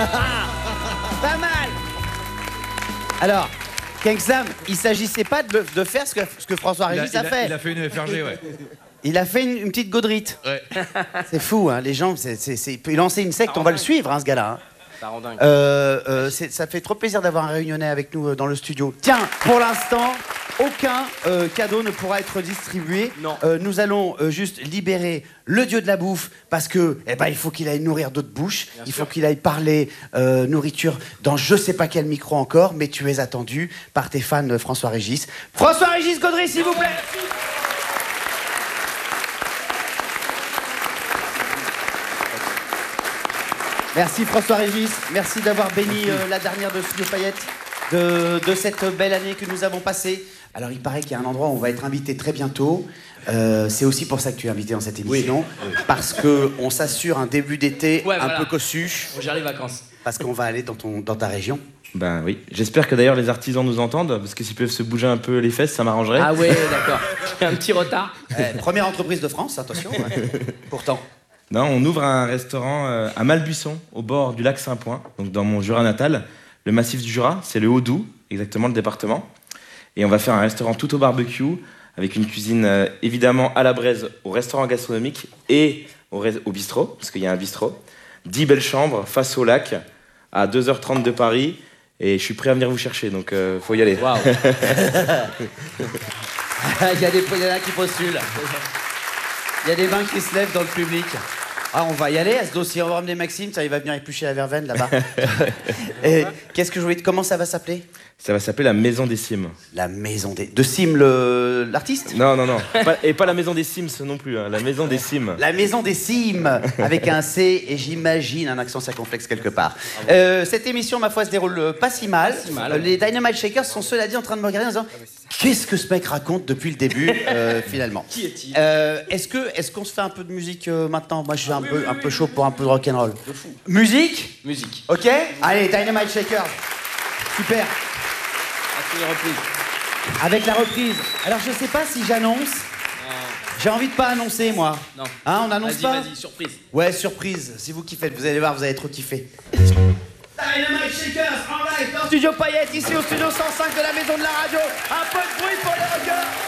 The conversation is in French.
Pas mal. Alors, Kengsam, il s'agissait pas de faire ce que François Régis a fait. Il a fait une FRG, ouais. Il a fait une petite gaudrite. Ouais. C'est fou, hein, les gens, il peut lancer une secte, on va le suivre, hein, ce gars-là. Hein. Ça rend dingue. Ça fait trop plaisir d'avoir un Réunionnais avec nous dans le studio. Tiens, pour l'instant, aucun cadeau ne pourra être distribué. Non. Nous allons juste libérer le dieu de la bouffe parce que, il faut qu'il aille nourrir d'autres bouches. Il faut qu'il aille parler nourriture dans je sais pas quel micro encore, mais tu es attendu par tes fans François Régis. François Régis Gaudry, s'il vous plaît. Merci François Régis, merci d'avoir béni la dernière de Studio Payette de cette belle année que nous avons passée. Alors il paraît qu'il y a un endroit où on va être invité très bientôt. C'est aussi pour ça que tu es invité dans cette émission, parce qu'on s'assure un début d'été un peu cossu. On gère les vacances. Parce qu'on va aller dans ta région. Ben oui. J'espère que d'ailleurs les artisans nous entendent, parce que s'ils peuvent se bouger un peu les fesses, ça m'arrangerait. Ah ouais, d'accord. J'ai un petit retard. Première entreprise de France, attention. Pourtant. Non, on ouvre un restaurant à Malbuisson, au bord du lac Saint-Point, donc dans mon Jura natal. Le massif du Jura, c'est le Haut-Doubs, exactement le département. Et on va faire un restaurant tout au barbecue, avec une cuisine évidemment à la braise au restaurant gastronomique et au bistrot, parce qu'il y a un bistrot. 10 belles chambres face au lac, à 2h30 de Paris. Et je suis prêt à venir vous chercher, donc faut y aller. Waouh. Il y a qui postulent. Il y a des mains qui se lèvent dans le public. Ah, on va y aller à ce dossier. On va ramener Maxime, ça, il va venir éplucher la verveine là-bas. Qu'est-ce que je voulais... Comment ça va s'appeler? Ça va s'appeler la Maison des Sims. La Maison des... De Sim, l'artiste? Non. Et pas la Maison des Sims non plus, hein. La Maison des Sims. La Maison des Sims, avec un C et j'imagine un accent circonflexe quelque part. Cette émission, ma foi, se déroule pas si mal. Les Dynamite Shakers sont cela dit en train de me regarder en disant qu'est-ce que ce mec raconte depuis le début, finalement. Qui est-il? Est-ce qu'on se fait un peu de musique maintenant? Moi, je suis un peu chaud pour un peu de rock'n'roll. Musique? Musique. Ok? Allez, Dynamite Shakers. Super. Avec la reprise. Alors, je sais pas si j'annonce. J'ai envie de pas annoncer, moi. Non. Hein, on annonce pas? Vas-y, surprise. Ouais, surprise. C'est vous qui faites. Vous allez voir, vous allez trop kiffer. Dynamite Shakers en live dans Studio Payette, ici au studio 105 de la Maison de la Radio. Un peu de bruit pour les rockers.